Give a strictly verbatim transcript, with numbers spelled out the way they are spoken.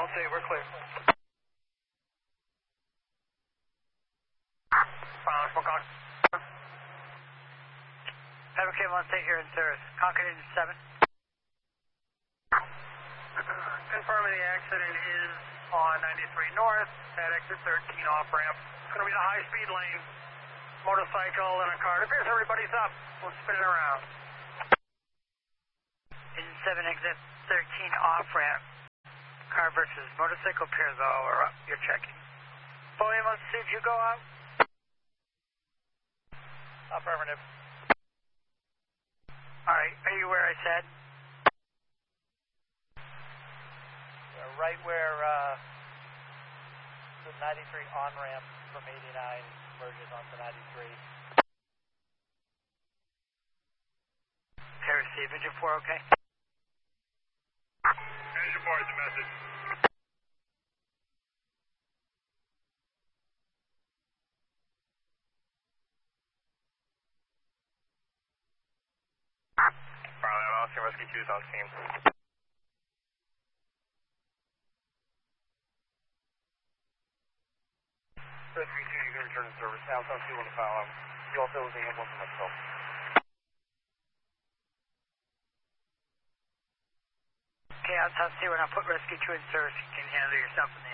one two, we're clear. Fine, we're gone. Fabricate one state here in service. Concord Engine seven. Confirming the accident is on ninety-three north at exit thirteen off ramp. It's going to be the high speed lane. Motorcycle and a car. It appears everybody's up. We'll spin it around. Engine seven, exit thirteen off ramp. Car versus motorcycle appears all are up. You're checking. William, let's see if you go up. Affirmative. Alright, are you where I said? Uh, right where uh, the ninety-three on-ramp from eighty-nine merges onto ninety-three. Okay, receive. Engine four, okay? Engine four is the message. Bravo, Oscar Whiskey two is on scene. Rescue two, you can return to service. Southbound two on the file. You also have the ambulance in Mexico. Okay, I'll tell you when I put rescue two in service, you can handle yourself in the